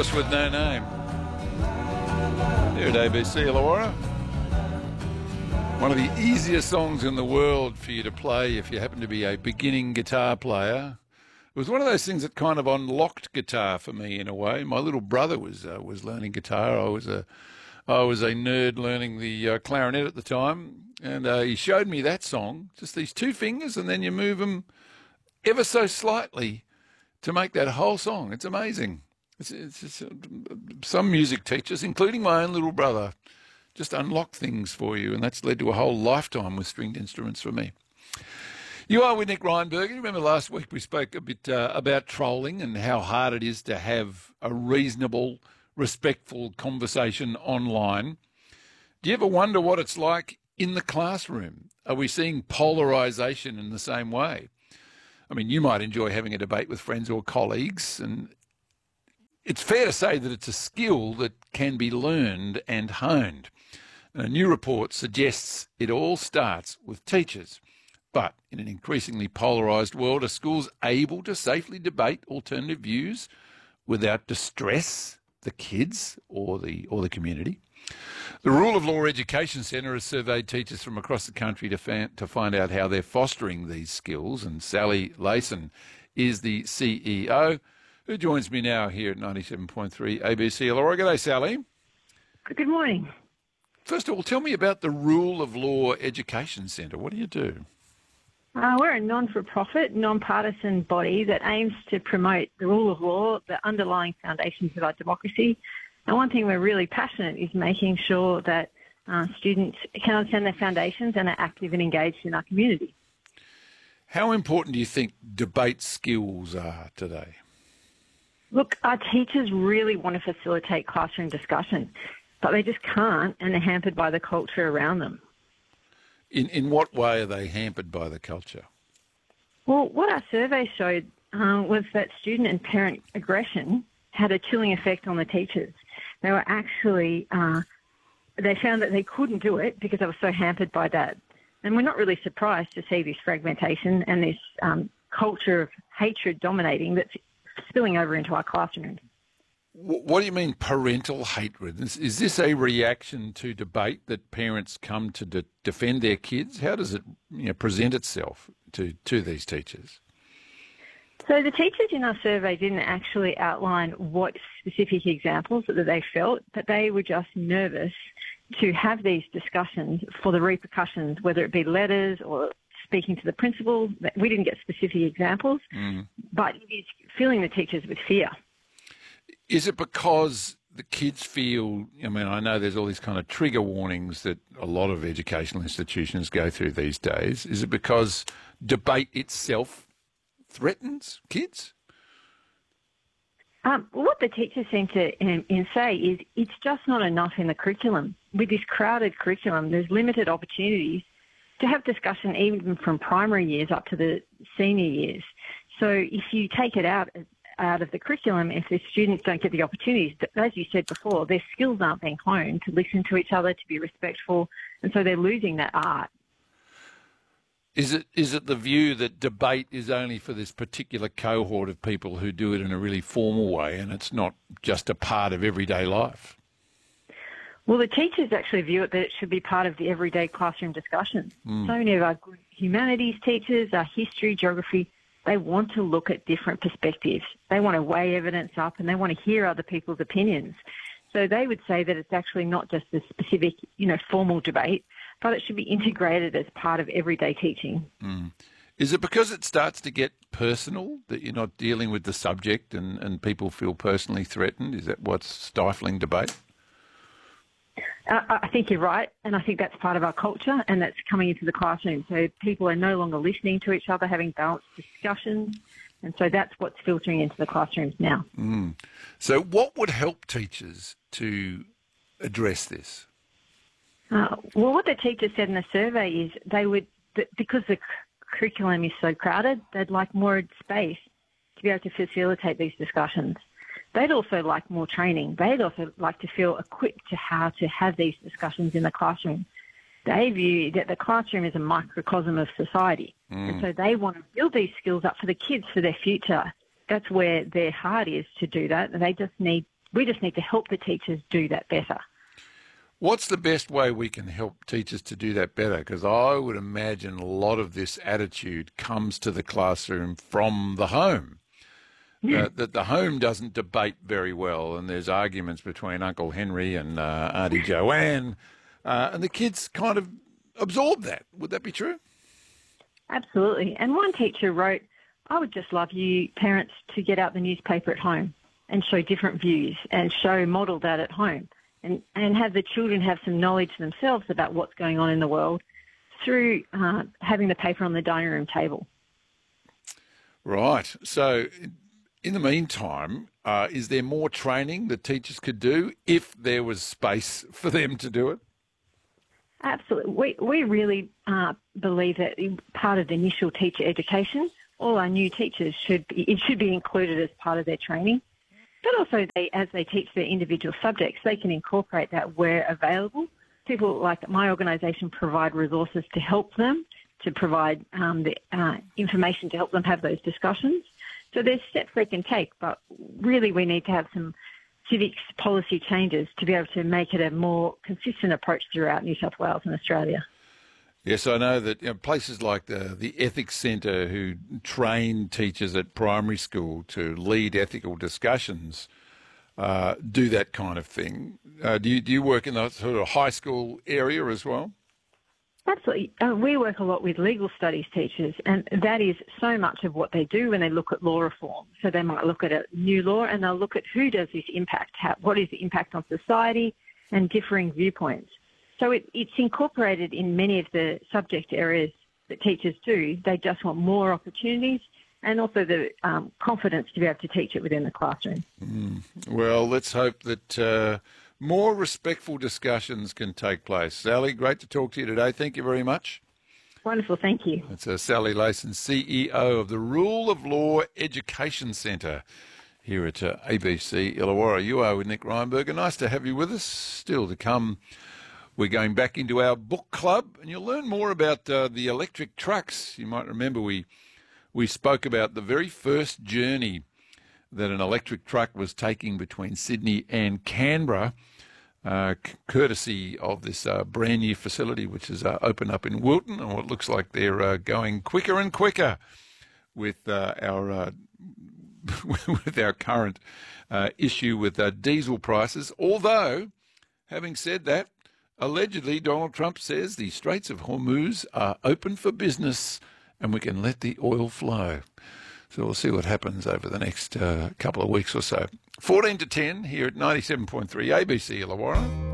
Horse with No Name. Here at ABC Illawarra. One of the easiest songs in the world for you to play if you happen to be a beginning guitar player. It was one of those things that kind of unlocked guitar for me in a way. My little brother was learning guitar. I was a nerd learning the clarinet at the time, and he showed me that song, just these two fingers, and then you move them ever so slightly to make that whole song. It's amazing. Some music teachers, including my own little brother, just unlock things for you, and that's led to a whole lifetime with stringed instruments for me. You are with Nick Reinberg. You remember last week we spoke a bit about trolling and how hard it is to have a reasonable, respectful conversation online. Do you ever wonder what it's like in the classroom? Are we seeing polarisation in the same way? I mean, you might enjoy having a debate with friends or colleagues, and it's fair to say that it's a skill that can be learned and honed. A new report suggests it all starts with teachers. But in an increasingly polarised world, are schools able to safely debate alternative views without distress the kids or the community? The Rule of Law Education Centre has surveyed teachers from across the country to find out how they're fostering these skills, and Sally Layson is the CEO, who joins me now here at 97.3 ABC Illawarra. G'day, Sally. Good morning. First of all, tell me about the Rule of Law Education Centre. What do you do? We're a non-for-profit, non-partisan body that aims to promote the rule of law, the underlying foundations of our democracy. And one thing we're really passionate is making sure that students can understand their foundations and are active and engaged in our community. How important do you think debate skills are today? Look, our teachers really want to facilitate classroom discussion, but they just can't, and they're hampered by the culture around them. In what way are they hampered by the culture? Well, what our survey showed was that student and parent aggression had a chilling effect on the teachers. They were actually, they found that they couldn't do it because they were so hampered by that. And we're not really surprised to see this fragmentation and this culture of hatred dominating that's spilling over into our classrooms. What do you mean parental hatred? Is this a reaction to debate that parents come to defend their kids? How does it present itself to these teachers? So the teachers in our survey didn't actually outline what specific examples that they felt, but they were just nervous to have these discussions for the repercussions, whether it be letters or speaking to the principal. We didn't get specific examples, but it is filling the teachers with fear. Is it because the kids feel, I mean, I know there's all these kind of trigger warnings that a lot of educational institutions go through these days. Is it because debate itself threatens kids? What the teachers seem to say is it's just not enough in the curriculum. With this crowded curriculum, there's limited opportunities to have discussion even from primary years up to the senior years. So if you take it out of the curriculum, if the students don't get the opportunities, as you said before, their skills aren't being honed to listen to each other, to be respectful, and so they're losing that art. Is it the view that debate is only for this particular cohort of people who do it in a really formal way and it's not just a part of everyday life? Well, the teachers actually view it that it should be part of the everyday classroom discussion. So many of our good humanities teachers, our history, geography, they want to look at different perspectives. They want to weigh evidence up and they want to hear other people's opinions. So they would say that it's actually not just a specific, formal debate, but it should be integrated as part of everyday teaching. Is it because it starts to get personal, that you're not dealing with the subject and people feel personally threatened? Is that what's stifling debate? I think you're right, and I think that's part of our culture, and that's coming into the classroom. So people are no longer listening to each other, having balanced discussions, and so that's what's filtering into the classrooms now. So what would help teachers to address this? Well, what the teachers said in the survey is they would, because the curriculum is so crowded, they'd like more space to be able to facilitate these discussions. They'd also like more training. They'd also like to feel equipped to how to have these discussions in the classroom. They view that the classroom is a microcosm of society. And so they want to build these skills up for the kids for their future. That's where their heart is to do that. And they just need We just need to help the teachers do that better. What's the best way we can help teachers to do that better? Because I would imagine a lot of this attitude comes to the classroom from the home. That the home doesn't debate very well, and there's arguments between Uncle Henry and Auntie Joanne, and the kids kind of absorb that. Would that be true? Absolutely. And one teacher wrote, I would just love you parents to get out the newspaper at home and show different views and model that at home and have the children have some knowledge themselves about what's going on in the world through having the paper on the dining room table. Right. So in the meantime, is there more training that teachers could do if there was space for them to do it? Absolutely. We really believe that part of the initial teacher education, all our new teachers should be included as part of their training. But also, as they teach their individual subjects, they can incorporate that where available. People like my organisation provide resources to help them, to provide the information to help them have those discussions. So there's steps they can take, but really we need to have some civics policy changes to be able to make it a more consistent approach throughout New South Wales and Australia. Yes, I know that places like the Ethics Centre, who train teachers at primary school to lead ethical discussions, do that kind of thing. Do you work in the sort of high school area as well? Absolutely. We work a lot with legal studies teachers, and that is so much of what they do when they look at law reform. So they might look at a new law and they'll look at who does this impact, what is the impact on society and differing viewpoints. So it's incorporated in many of the subject areas that teachers do. They just want more opportunities and also the confidence to be able to teach it within the classroom. Well, let's hope that more respectful discussions can take place. Sally, great to talk to you today. Thank you very much. Wonderful, thank you. It's Sally Layson, CEO of the Rule of Law Education Centre here at ABC Illawarra. You are with Nick Reinberger. Nice to have you with us. Still to come, we're going back into our book club, and you'll learn more about the electric trucks. You might remember we spoke about the very first journey that an electric truck was taking between Sydney and Canberra, courtesy of this brand new facility which has opened up in Wilton, and what looks like they're going quicker and quicker with our with our current issue with diesel prices. Although, having said that, allegedly Donald Trump says the Straits of Hormuz are open for business and we can let the oil flow. So we'll see what happens over the next couple of weeks or so. 14 to 10 here at 97.3 ABC Illawarra.